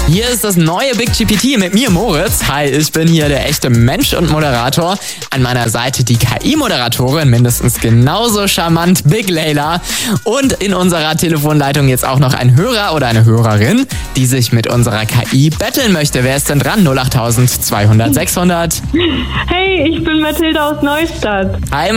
Hier ist das neue Big GPT mit mir, Moritz. Hi, ich bin hier der echte Mensch und Moderator. An meiner Seite die KI-Moderatorin, mindestens genauso charmant, Big Layla. Und in unserer Telefonleitung jetzt auch noch ein Hörer oder eine Hörerin, die sich mit unserer KI betteln möchte. Wer ist denn dran? 08000 200 600. Hey, ich bin Mathilda aus Neustadt. Hi